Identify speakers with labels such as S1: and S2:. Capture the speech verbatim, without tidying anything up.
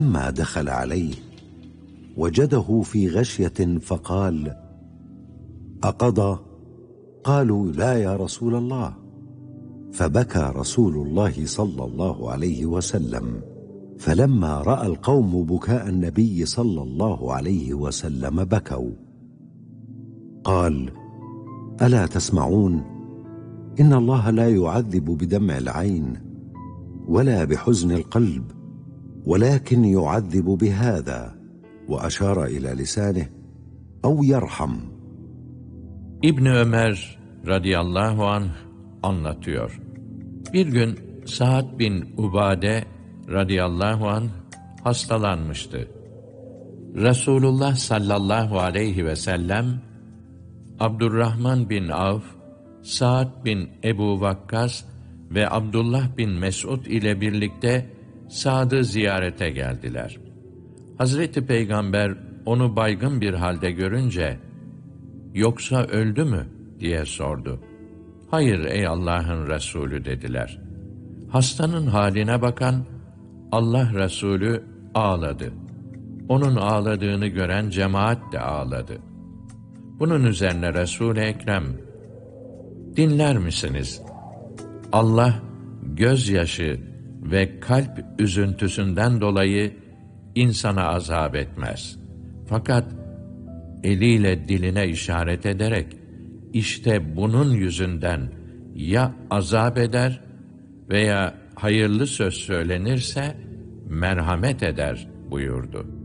S1: لما دخل عليه وجده في غشية فقال: أقضى؟ قالوا: لا يا رسول الله. فبكى رسول الله صلى الله عليه وسلم، فلما رأى القوم بكاء النبي صلى الله عليه وسلم بكوا. قال: ألا تسمعون؟ إن الله لا يعذب بدمع العين ولا بحزن القلب، ولكن يعذب بهذا، وأشار إلى لسانه، أو يرحم.
S2: İbn Ömer radıyallahu anh anlatıyor. Bir gün Sa'd bin Ubade radıyallahu anh hastalanmıştı. Resulullah sallallahu aleyhi ve sellem, Abdurrahman bin Avf, Sa'd bin Ebu Vakkas ve Abdullah bin Mes'ud ile birlikte Sa'd'ı ziyarete geldiler. Hazreti Peygamber onu baygın bir halde görünce, "Yoksa öldü mü?" diye sordu. "Hayır ey Allah'ın Resulü" dediler. Hastanın haline bakan Allah Resulü ağladı. Onun ağladığını gören cemaat de ağladı. Bunun üzerine Resul-i Ekrem, "Dinler misiniz? Allah gözyaşı ve kalp üzüntüsünden dolayı insana azap etmez. Fakat eliyle diline işaret ederek, işte bunun yüzünden ya azap eder veya hayırlı söz söylenirse merhamet eder" buyurdu.